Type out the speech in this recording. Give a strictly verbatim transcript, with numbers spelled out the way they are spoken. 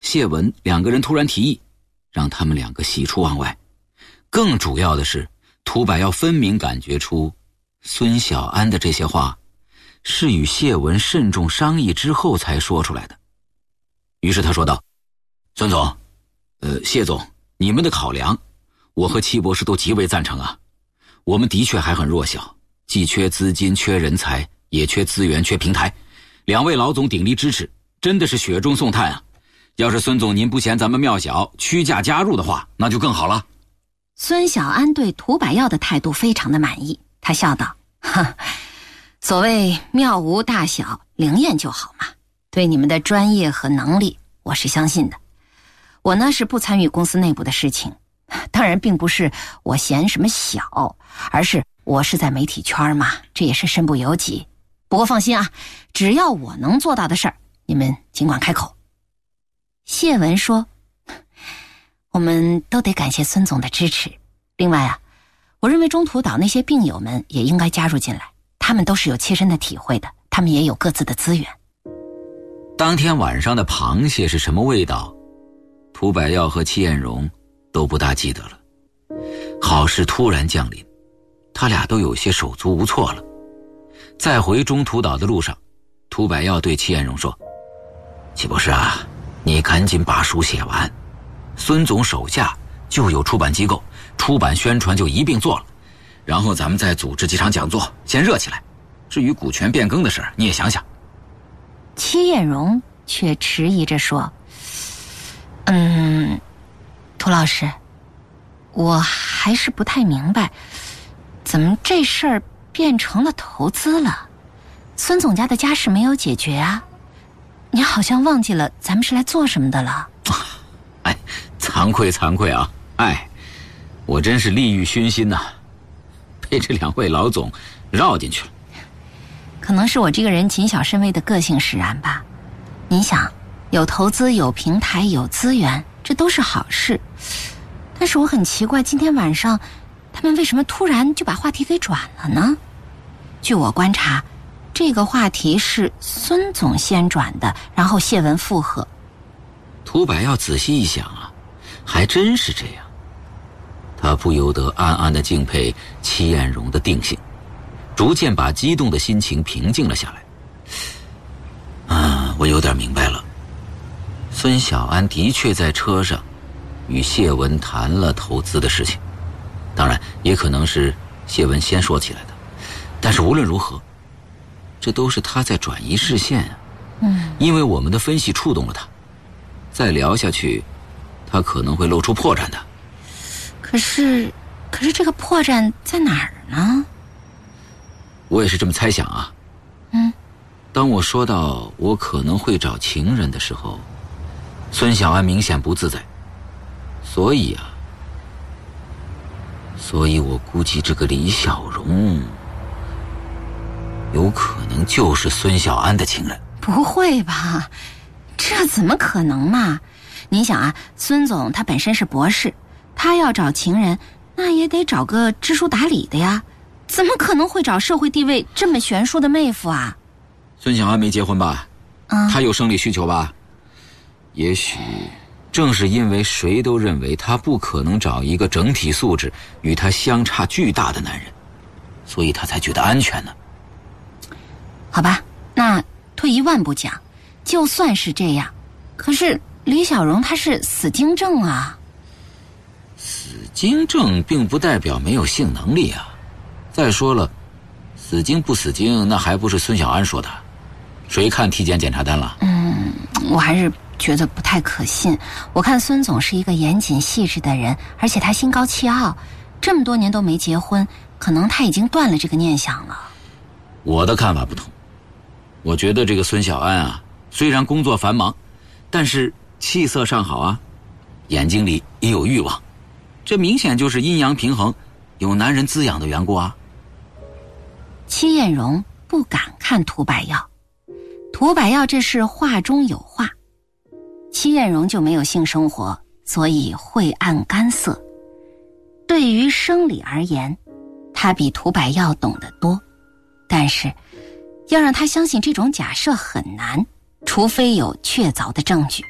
谢文两个人突然提议，让他们两个喜出望外。更主要的是，涂百耀分明感觉出孙小安的这些话是与谢文慎重商议之后才说出来的。于是他说道：孙总，呃，谢总，你们的考量我和戚博士都极为赞成啊。我们的确还很弱小，既缺资金缺人才，也缺资源缺平台，两位老总鼎力支持，真的是雪中送炭啊。要是孙总您不嫌咱们庙小，屈驾加入的话，那就更好了。 孙小安对涂百耀的态度非常的满意，他笑道：哈，所谓庙无大小，灵验就好嘛。对你们的专业和能力，我是相信的。我呢是不参与公司内部的事情，当然并不是我嫌什么小，而是我是在媒体圈嘛，这也是身不由己。不过放心啊，只要我能做到的事儿，你们尽管开口。谢文说：我们都得感谢孙总的支持。另外啊，我认为中途岛那些病友们也应该加入进来，他们都是有切身的体会的，他们也有各自的资源。 当天晚上的螃蟹是什么味道，涂百耀和戚艳荣都不大记得了。好事突然降临，他俩都有些手足无措了。在回中途岛的路上，涂百耀对戚艳荣说：戚博士啊，你赶紧把书写完，孙总手下就有出版机构，出版宣传就一并做了，然后咱们再组织几场讲座，先热起来。至于股权变更的事儿，你也想想。 戚艳荣却迟疑着说：嗯，涂老师，我还是不太明白，怎么这事儿变成了投资了？孙总家的家事没有解决啊，你好像忘记了咱们是来做什么的了。 哎，惭愧惭愧啊！哎，我真是利欲熏心呐、啊，被这两位老总绕进去了。 可能是我这个人谨小慎微的个性使然吧。你想，有投资有平台有资源，这都是好事，但是我很奇怪，今天晚上他们为什么突然就把话题给转了呢？据我观察，这个话题是孙总先转的，然后谢文附和。 涂百耀仔细一想啊，还真是这样。他不由得暗暗地敬佩戚艳荣的定性，逐渐把激动的心情平静了下来。啊，我有点明白了，孙小安的确在车上与谢文谈了投资的事情，当然也可能是谢文先说起来的，但是无论如何，这都是他在转移视线啊。 嗯， 因为我们的分析触动了他，再聊下去，他可能会露出破绽的。 可是，可是这个破绽在哪儿呢？ 我也是这么猜想啊。 嗯， 当我说到我可能会找情人的时候，孙小安明显不自在，所以啊，所以我估计这个李小荣有可能就是孙小安的情人。 不会吧，这怎么可能嘛？您想啊，孙总他本身是博士，他要找情人，那也得找个知书达理的呀，怎么可能会找社会地位这么悬殊的妹夫啊？ 孙小安没结婚吧？ 嗯， 他有生理需求吧？也许正是因为谁都认为他不可能找一个整体素质与他相差巨大的男人，所以他才觉得安全呢。 好吧，那退一万步讲，就算是这样，可是李小荣他是死精症啊。 死精症并不代表没有性能力啊。再说了，死精不死精那还不是孙小安说的，谁看体检检查单了？ 嗯，我还是觉得不太可信。我看孙总是一个严谨细致的人，而且他心高气傲，这么多年都没结婚，可能他已经断了这个念想了。 我的看法不同，我觉得这个孙小安啊，虽然工作繁忙，但是气色上好啊，眼睛里也有欲望，这明显就是阴阳平衡，有男人滋养的缘故啊。 戚艳荣不敢看涂百耀，涂百耀这是话中有话。戚艳荣就没有性生活，所以晦暗干涩。对于生理而言，他比涂百耀懂得多，但是要让他相信这种假设很难，除非有确凿的证据。